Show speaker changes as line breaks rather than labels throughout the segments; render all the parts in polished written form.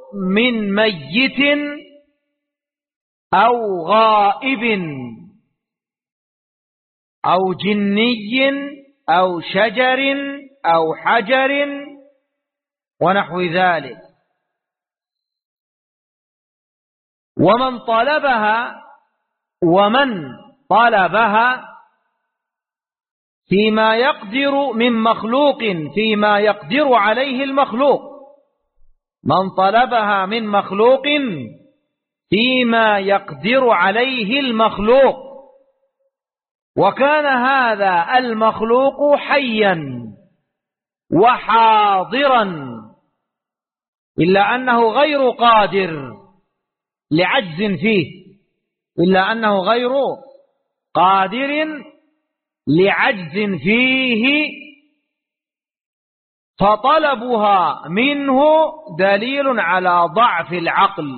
من ميت أو غائب أو جني أو شجر أو حجر ونحو ذلك. ومن طلبها فيما يقدر من مخلوق فيما يقدر عليه المخلوق، من طلبها من مخلوق فيما يقدر عليه المخلوق، وكان هذا المخلوق حيا وحاضرا إلا أنه غير قادر لعجز فيه، إلا أنه غير قادر لعجز فيه، فطلبها منه دليل على ضعف العقل،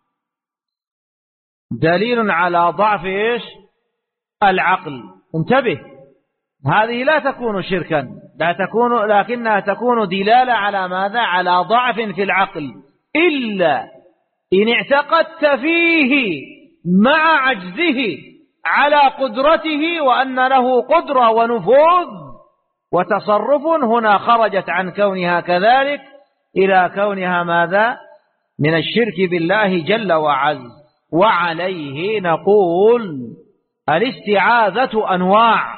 دليل على ضعف إيش؟ العقل. انتبه، هذه لا تكون شركا، لكنها تكون دلالة على ماذا؟ على ضعف في العقل، إلا إن اعتقدت فيه مع عجزه على قدرته وأن له قدرة ونفوذ وتصرف، هنا خرجت عن كونها كذلك إلى كونها ماذا؟ من الشرك بالله جل وعز. وعليه نقول الاستعاذة أنواع.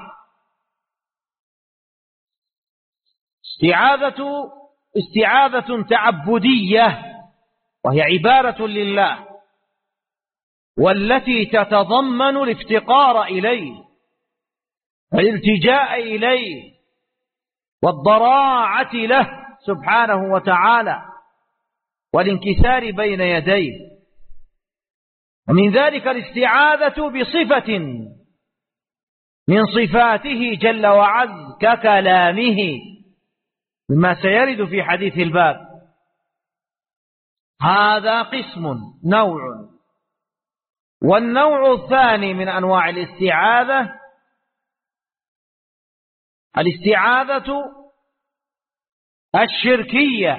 استعاذة تعبدية وهي عبادة لله، والتي تتضمن الافتقار إليه والالتجاء إليه والضراعة له سبحانه وتعالى والانكسار بين يديه. ومن ذلك الاستعاذة بصفة من صفاته جل وعز ككلامه، مما سيرد في حديث الباب. هذا قسم، نوع. والنوع الثاني من أنواع الاستعاذة الاستعاذة الشركية،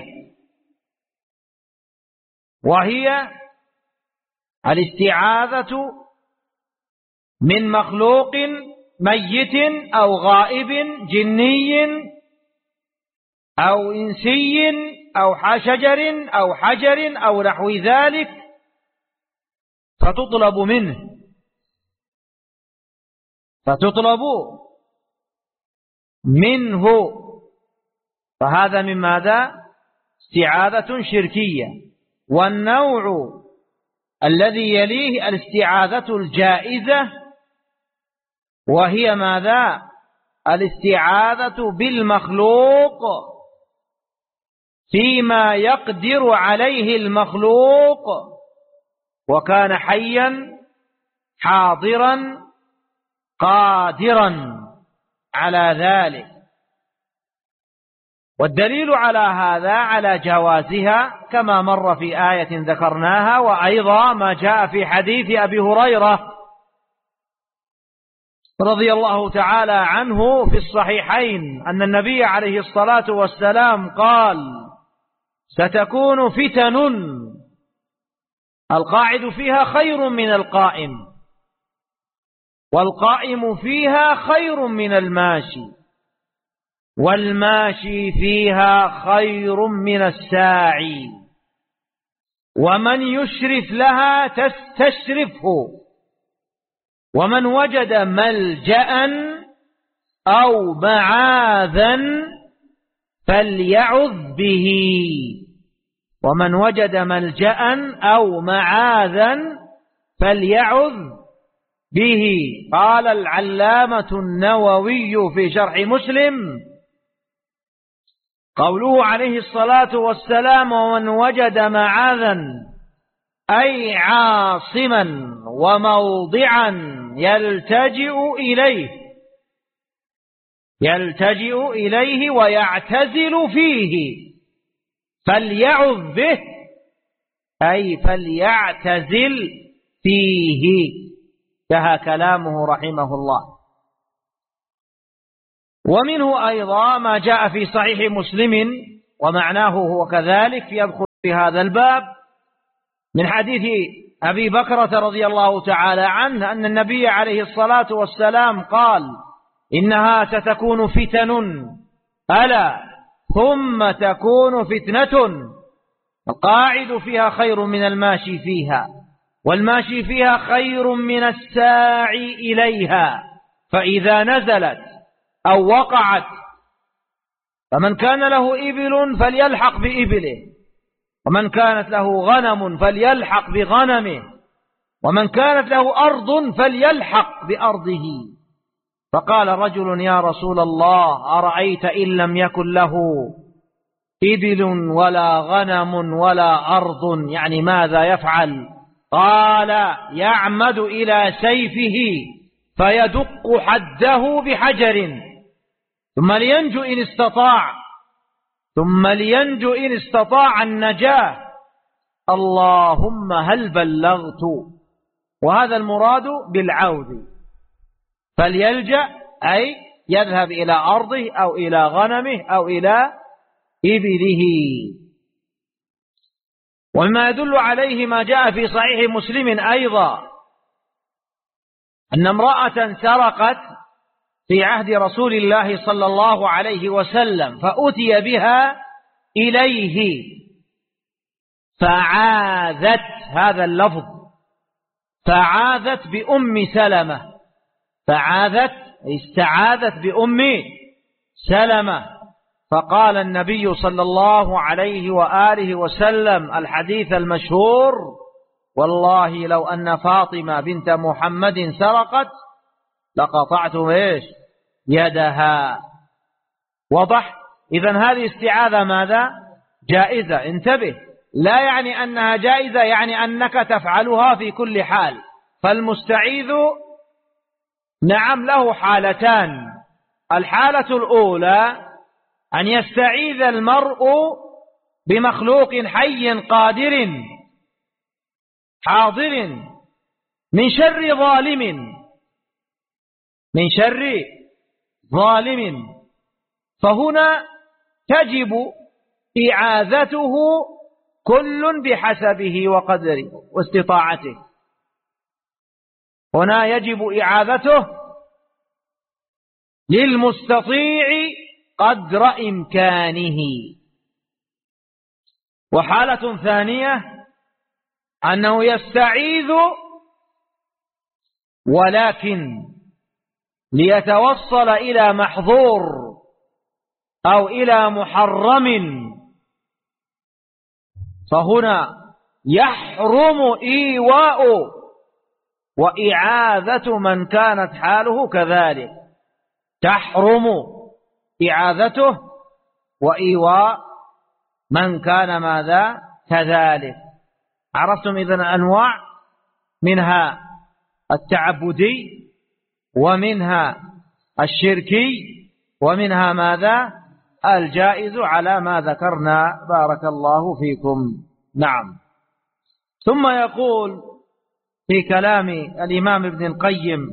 وهي الاستعاذة من مخلوق ميت أو غائب جني أو إنسي أو شجر أو حجر أو نحو ذلك، فتطلب منه، فهذا من ماذا؟ استعاذة شركية. والنوع الذي يليه الاستعاذة الجائزة، وهي ماذا؟ الاستعاذة بالمخلوق فيما يقدر عليه المخلوق، وكان حيا حاضرا قادرا على ذلك. والدليل على هذا على جوازها كما مر في آية ذكرناها، وأيضا ما جاء في حديث أبي هريرة رضي الله تعالى عنه في الصحيحين أن النبي عليه الصلاة والسلام قال: ستكون فتن القاعد فيها خير من القائم، والقائم فيها خير من الماشي، والماشي فيها خير من الساعي، ومن يشرف لها تستشرفه، ومن وجد ملجأ أو معاذا فليعذ به، ومن وجد ملجأ أو معاذا فليعذ به. قال العلامة النووي في شرح مسلم: قوله عليه الصلاة والسلام ومن وجد معاذا أي عاصما وموضعا يلتجئ إليه ويعتزل فيه، فليعذ به أي فليعتزل فيه. انتهى كلامه رحمه الله. ومنه أيضا ما جاء في صحيح مسلم ومعناه هو كذلك يدخل في هذا الباب، من حديث أبي بكرة رضي الله تعالى عنه أن النبي عليه الصلاة والسلام قال: إنها ستكون فتن، ألا ثم تكون فتنة القاعد فيها خير من الماشي فيها، والماشي فيها خير من الساعي إليها، فإذا نزلت أو وقعت فمن كان له إبل فليلحق بإبله، ومن كانت له غنم فليلحق بغنمه، ومن كانت له أرض فليلحق بأرضه. فقال رجل: يا رسول الله، أرأيت إن لم يكن له إبل ولا غنم ولا أرض، يعني ماذا يفعل؟ قال: يعمد إلى سيفه فيدق حده بحجر ثم لينجو إن استطاع النجاة. اللهم هل بلغت؟ وهذا المراد بالعود، فليلجأ أي يذهب إلى أرضه أو إلى غنمه أو إلى إبله. وما يدل عليه ما جاء في صحيح مسلم أيضا أن امرأة سرقت في عهد رسول الله صلى الله عليه وسلم، فأتي بها إليه فعاذت، هذا اللفظ، فعاذت بأم سلمة، فعاذت استعاذت بأم سلمة. فقال النبي صلى الله عليه وآله وسلم الحديث المشهور: والله لو أن فاطمة بنت محمد سرقت لقطعت يدها. وضح؟ إذن هذه استعاذة ماذا؟ جائزة. انتبه، لا يعني أنها جائزة يعني أنك تفعلها في كل حال، فالمستعيذ نعم له حالتان. الحالة الأولى أن يستعيذ المرء بمخلوق حي قادر حاضر من شر ظالم، فهنا تجب إعاذته كل بحسبه وقدره واستطاعته. هنا يجب إعاذته للمستطيع قدر إمكانه. وحالة ثانية أنه يستعيذ ولكن ليتوصل إلى محظور أو إلى محرم، فهنا يحرم إيواء وإعاذة من كانت حاله كذلك، تحرم إعاذته وإيواء من كان ماذا كذلك. عرفتم إذن أنواع، منها التعبدي ومنها الشركي ومنها ماذا الجائز على ما ذكرنا. بارك الله فيكم. نعم. ثم يقول في كلام الإمام ابن القيم: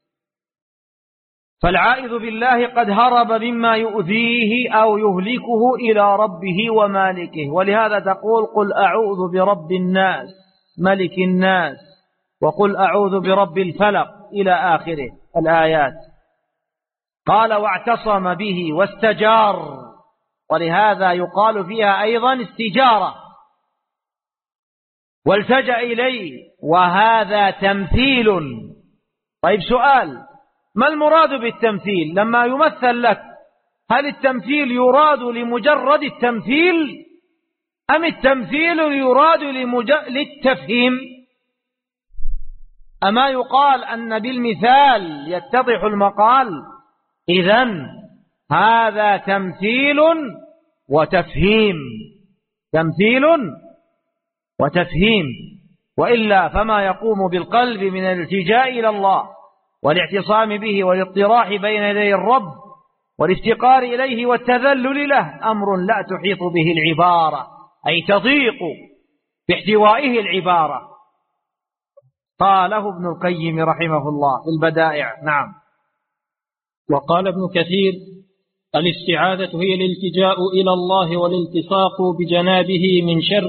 فالعائذ بالله قد هرب مما يؤذيه أو يهلكه إلى ربه ومالكه. ولهذا تقول: قل أعوذ برب الناس ملك الناس، وقل أعوذ برب الفلق، إلى آخره الآيات. قال: واعتصم به واستجار، ولهذا يقال فيها أيضا استجارة، والتجأ إليه، وهذا تمثيل. طيب سؤال: ما المراد بالتمثيل لما يمثل لك؟ هل التمثيل يراد لمجرد التمثيل أم التمثيل يراد للتفهيم؟ أما يقال أن بالمثال يتضح المقال؟ إذن هذا تمثيل وتفهيم، تمثيل وتفهيم، وإلا فما يقوم بالقلب من الالتجاء إلى الله والاعتصام به والاضطراح بين يدي الرب والافتقار إليه والتذلل له أمر لا تحيط به العبارة، أي تضيق باحتوائه العبارة. قاله ابن القيم رحمه الله في البدائع. نعم.
وقال ابن كثير: الاستعاذة هي الالتجاء إلى الله والالتصاق بجنابه من شر